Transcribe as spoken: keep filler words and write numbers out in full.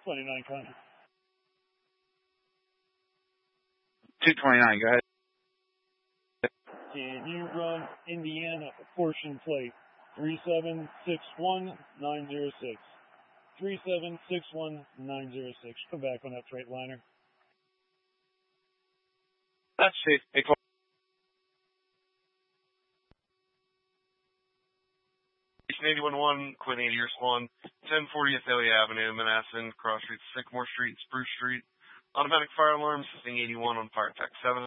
twenty-nine, Connor. two twenty-nine, go ahead. Can you run Indiana portion plate three seven six one nine zero six? three seven six one nine zero six. Come back on that Freightliner. That's safe. Hey, eighty-one one, Quinn eighty or Swan, ten forty Athalia Avenue, Manassas, Cross Street, Sycamore Street, Spruce Street. Automatic fire alarm, system eighty-one on fire tech seven.